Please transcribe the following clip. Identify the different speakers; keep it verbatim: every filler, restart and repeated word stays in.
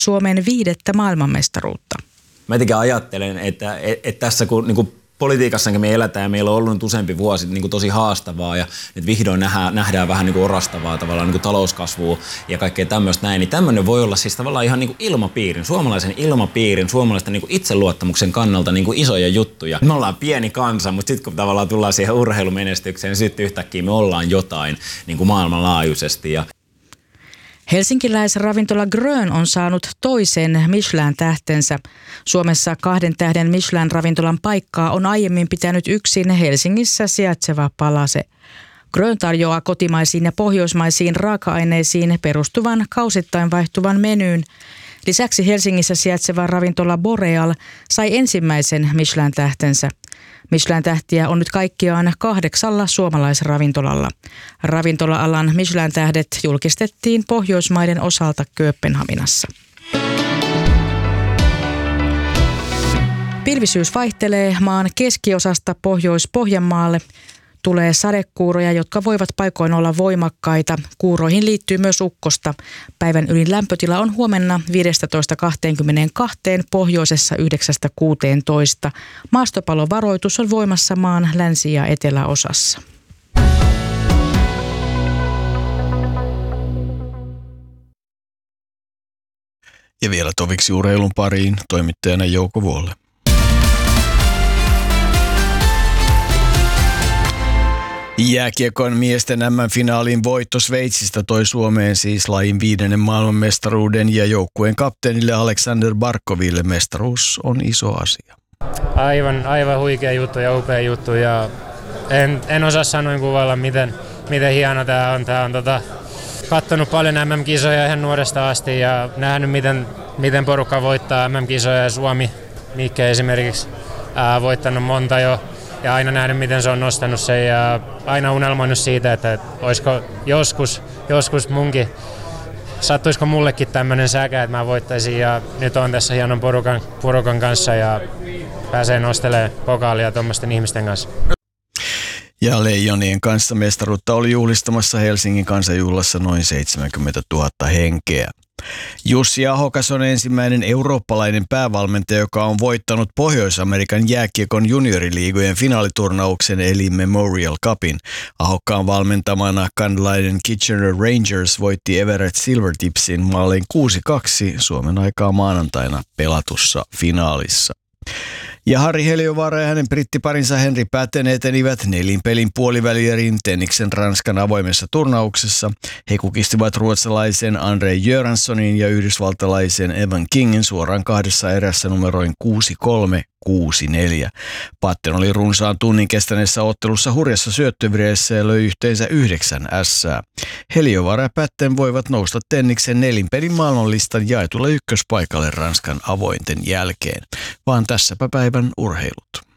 Speaker 1: Suomen viidettä maailmanmestaruutta.
Speaker 2: Mä jotenkin ajattelen, että, että tässä kun niin kuin politiikassakin me eletään ja meillä on ollut nyt useampi vuosi niin kuin tosi haastavaa ja nyt vihdoin nähdään, nähdään vähän niin kuin orastavaa tavallaan niin kuin talouskasvua ja kaikkea tämmöistä näin, niin tämmöinen voi olla siis tavallaan ihan niin kuin ilmapiirin, suomalaisen ilmapiirin, suomalaisten niin kuin itseluottamuksen kannalta niin kuin isoja juttuja. Me ollaan pieni kansa, mutta sitten kun tavallaan tullaan siihen urheilumenestykseen, niin sitten yhtäkkiä me ollaan jotain niin kuin maailmanlaajuisesti. Ja
Speaker 1: helsinkiläisravintola Grön on saanut toisen Michelin-tähtensä. Suomessa kahden tähden Michelin-ravintolan paikkaa on aiemmin pitänyt yksin Helsingissä sijaitseva Palase. Grön tarjoaa kotimaisiin ja pohjoismaisiin raaka-aineisiin perustuvan kausittain vaihtuvan menyyn. Lisäksi Helsingissä sijaitseva ravintola Boreal sai ensimmäisen Michelin-tähtensä. Michelin-tähtiä on nyt kaikkiaan kahdeksalla suomalaisravintolalla. Ravintola-alan Michelin-tähdet julkistettiin Pohjoismaiden osalta Kööpenhaminassa. Pilvisyys vaihtelee maan keskiosasta Pohjois-Pohjanmaalle. Tulee sadekuuroja, jotka voivat paikoin olla voimakkaita. Kuuroihin liittyy myös ukkosta. Päivän ylin lämpötila on huomenna viisitoista kaksikymmentäkaksi, pohjoisessa yhdeksästä kuuteentoista. Maastopalovaroitus on voimassa maan länsi- ja eteläosassa.
Speaker 3: Ja vielä toviksi urheilun pariin toimittajana Jouko Vuolle. Jääkiekon miesten äm äm-finaalin voitto Sveitsistä toi Suomeen siis lajin viidennen maailmanmestaruuden ja joukkueen kapteenille Aleksander Barkoville mestaruus on iso asia.
Speaker 4: Aivan, aivan huikea juttu ja upea juttu ja en, en osaa sanoin kuvailla miten, miten hieno tämä on. Tää on tota, katsonut paljon äm äm-kisoja ihan nuoresta asti ja nähnyt miten, miten porukka voittaa äm äm-kisoja ja Suomi, Mikke esimerkiksi, ää, voittanut monta jo. Ja aina nähnyt, miten se on nostanut sen ja aina unelmoinut siitä, että olisiko joskus, joskus munkin, sattuisiko mullekin tämmöinen säkä, että mä voittaisin. Ja nyt on tässä hienon porukan, porukan kanssa ja pääsee nostelemaan pokaalia tuommoisten ihmisten kanssa.
Speaker 3: Ja Leijonien kanssa mestaruutta oli juhlistamassa Helsingin kansanjuhlassa noin seitsemänkymmentätuhatta henkeä. Jussi Ahokas on ensimmäinen eurooppalainen päävalmentaja, joka on voittanut Pohjois-Amerikan jääkiekon junioriliigojen finaaliturnauksen eli Memorial Cupin. Ahokkaan valmentamana kanadalainen Kitchener Rangers voitti Everett Silvertipsin maalin kuusi kaksi Suomen aikaa maanantaina pelatussa finaalissa. Ja Harri Heliövaara ja hänen brittiparinsa Henri Patten etenivät nelinpelin puolivälieriin Tenniksen Ranskan avoimessa turnauksessa. He kukistivat ruotsalaisen Andre Göranssonin ja yhdysvaltalaisen Evan Kingin suoraan kahdessa erässä numeroin kuusi kolme, kuusi neljä. Patten oli runsaan tunnin kestäneessä ottelussa hurjassa syöttövireessä ja löi yhteensä yhdeksän ässää. Heliövaara ja Patten voivat nousta Tenniksen nelinpelin maailmanlistan jaetulle ykköspaikalle Ranskan avointen jälkeen. Vaan tässäpä päivän urheilut.